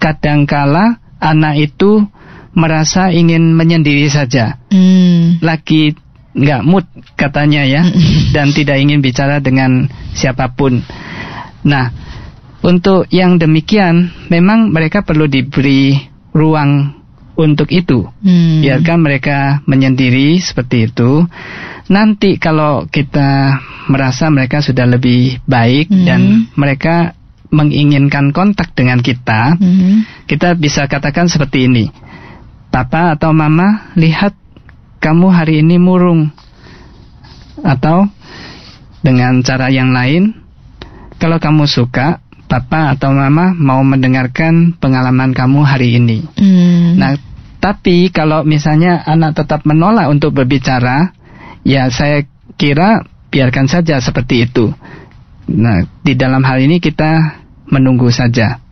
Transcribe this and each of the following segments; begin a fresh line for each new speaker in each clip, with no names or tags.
kadangkala anak itu merasa ingin menyendiri saja, lagi nggak mood katanya ya, dan tidak ingin bicara dengan siapapun. Nah, untuk yang demikian memang mereka perlu diberi ruang untuk itu. Biarkan mereka menyendiri seperti itu. Nanti kalau kita merasa mereka sudah lebih baik dan mereka menginginkan kontak dengan kita, kita bisa katakan seperti ini. Papa atau Mama, lihat kamu hari ini murung. Atau dengan cara yang lain, kalau kamu suka, Papa atau Mama mau mendengarkan pengalaman kamu hari ini. Nah, tapi kalau misalnya anak tetap menolak untuk berbicara, ya saya kira biarkan saja seperti itu. Nah, di dalam hal ini kita menunggu saja.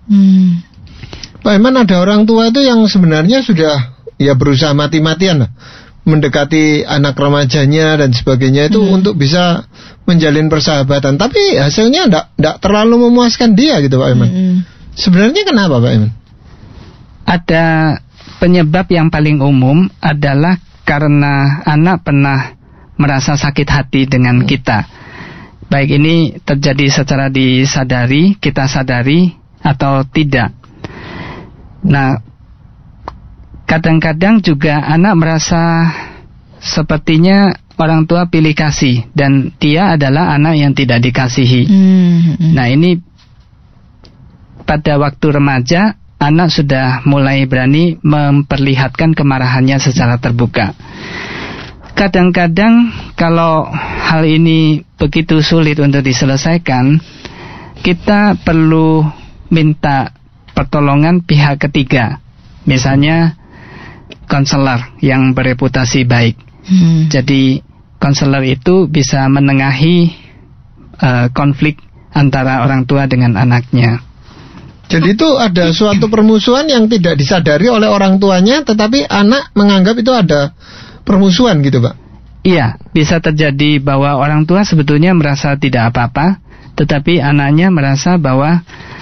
Pak Iman, ada orang tua itu yang sebenarnya sudah ya berusaha mati-matian lah mendekati anak remajanya dan sebagainya itu untuk bisa menjalin persahabatan, tapi hasilnya tidak terlalu memuaskan dia gitu Pak Iman. Sebenarnya kenapa Pak Iman?
Ada penyebab yang paling umum adalah karena anak pernah merasa sakit hati dengan kita. Baik ini terjadi secara disadari, kita sadari atau tidak. Nah, kadang-kadang juga anak merasa sepertinya orang tua pilih kasih dan dia adalah anak yang tidak dikasihi. Nah, ini pada waktu remaja anak sudah mulai berani memperlihatkan kemarahannya secara terbuka. Kadang-kadang kalau hal ini begitu sulit untuk diselesaikan, kita perlu minta pertolongan pihak ketiga. Misalnya konselor yang bereputasi baik. Jadi konselor itu bisa menengahi konflik antara orang tua dengan anaknya.
Jadi itu ada suatu permusuhan yang tidak disadari oleh orang tuanya, tetapi anak menganggap itu ada permusuhan gitu Pak?
Iya, bisa terjadi bahwa orang tua sebetulnya merasa tidak apa-apa, tetapi anaknya merasa bahwa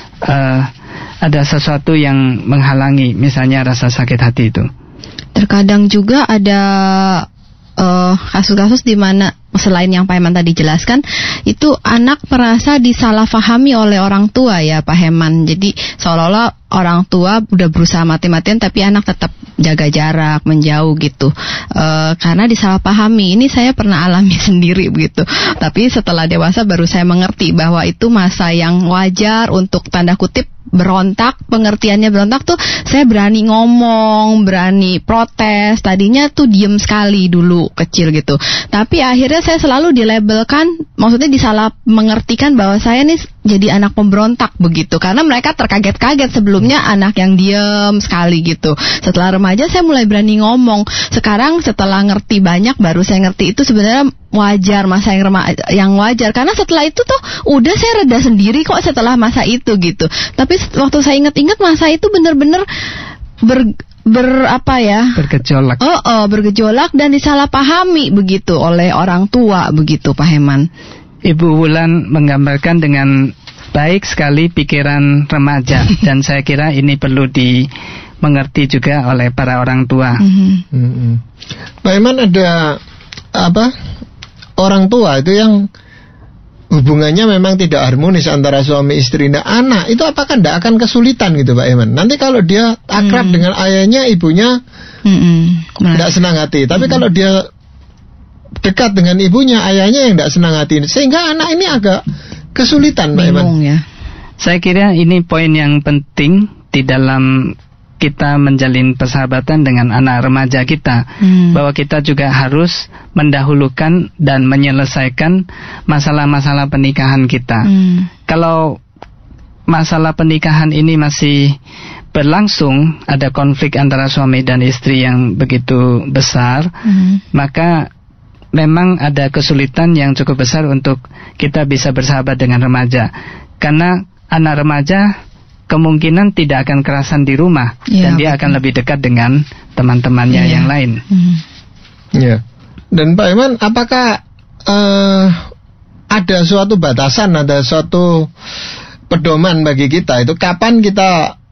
ada sesuatu yang menghalangi, misalnya rasa sakit hati itu.
Terkadang juga ada kasus-kasus di mana selain yang Pak Heman tadi jelaskan, itu anak merasa disalahfahami oleh orang tua ya Pak Heman. Jadi seolah-olah orang tua udah berusaha mati-matian tapi anak tetap jaga jarak, menjauh gitu. Karena disalahpahami. Ini saya pernah alami sendiri begitu. Tapi setelah dewasa baru saya mengerti bahwa itu masa yang wajar untuk tanda kutip berontak. Pengertiannya berontak tuh saya berani ngomong, berani protes. Tadinya tuh diem sekali dulu kecil gitu. Tapi akhirnya saya selalu dilabelkan, maksudnya disalah mengertikan bahwa saya nih jadi anak pemberontak begitu. Karena mereka terkaget-kaget sebelumnya anak yang diem sekali gitu. Setelah remaja saya mulai berani ngomong. Sekarang setelah ngerti banyak baru saya ngerti itu sebenarnya wajar, masa yang wajar. Karena setelah itu tuh udah saya reda sendiri kok setelah masa itu gitu. Tapi waktu saya ingat-ingat masa itu benar-benar bergejolak. Bergejolak dan disalahpahami begitu oleh orang tua begitu Pak Heman.
Ibu Wulan menggambarkan dengan baik sekali pikiran remaja dan saya kira ini perlu dimengerti juga oleh para orang tua.
Pak Heman, ada orang tua itu yang hubungannya memang tidak harmonis antara suami istri. Nah, anak itu apakah tidak akan kesulitan gitu Pak Eman? Nanti kalau dia akrab dengan ayahnya, ibunya tidak senang hati. Tapi kalau dia dekat dengan ibunya, ayahnya yang tidak senang hati. Sehingga anak ini agak kesulitan Pak Eman.
Ya.
Saya kira ini poin yang penting di dalam kita menjalin persahabatan dengan anak remaja kita, bahwa kita juga harus mendahulukan dan menyelesaikan masalah-masalah pernikahan kita. Kalau masalah pernikahan ini masih berlangsung, ada konflik antara suami dan istri yang begitu besar, maka memang ada kesulitan yang cukup besar untuk kita bisa bersahabat dengan remaja. Karena anak remaja kemungkinan tidak akan kerasan di rumah, dan dia akan lebih dekat dengan teman-temannya yang lain.
Ya. Dan Pak Iman, apakah ada suatu batasan, ada suatu pedoman bagi kita itu kapan kita